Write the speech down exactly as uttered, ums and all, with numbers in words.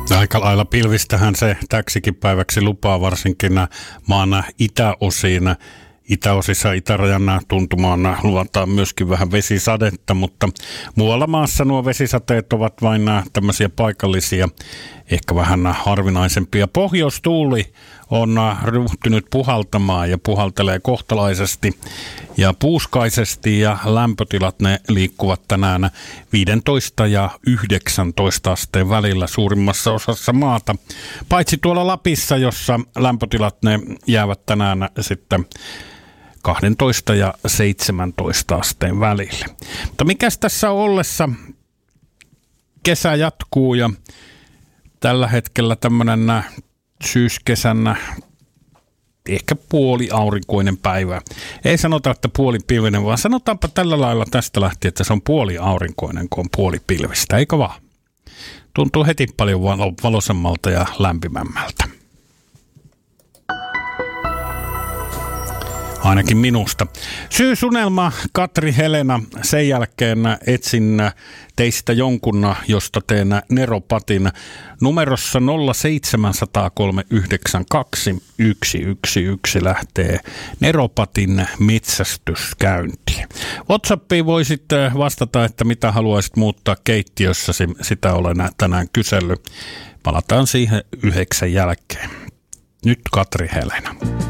Aika lailla pilvistähän se täksikin päiväksi lupaa varsinkin maan itäosiin. Itäosissa itärajan tuntumaan luvataan myöskin vähän vesisadetta, mutta muualla maassa nuo vesisateet ovat vain tämmöisiä paikallisia, ehkä vähän harvinaisempia. Pohjoistuuli on ryhtynyt puhaltamaan ja puhaltelee kohtalaisesti ja puuskaisesti, ja lämpötilat ne liikkuvat tänään viisitoista ja yhdeksäntoista asteen välillä suurimmassa osassa maata. Paitsi tuolla Lapissa, jossa lämpötilat ne jäävät tänään sitten kaksitoista ja seitsemäntoista asteen välille. Mutta mikäs tässä on ollessa? Kesä jatkuu ja tällä hetkellä tämmöinen syyskesän ehkä puoli aurinkoinen päivä. Ei sanota, että puoli pilvinen, vaan sanotaanpa tällä lailla tästä lähtien, että se on puoli aurinkoinen, kun on puoli pilvistä, eikö vaan? Tuntuu heti paljon valoisemmalta ja lämpimämmältä. Ainakin minusta. Syysunelma, Katri Helena. Sen jälkeen etsin teistä jonkun, josta teen neropatin. Numerossa nolla seitsemän nolla nolla kolme yhdeksän kaksi yksi yksi yksi lähtee neropatin metsästyskäyntiin. WhatsAppiin voisit vastata, että mitä haluaisit muuttaa keittiössäsi. Sitä olen tänään kysellyt. Palataan siihen yhdeksän jälkeen. Nyt Katri Helena.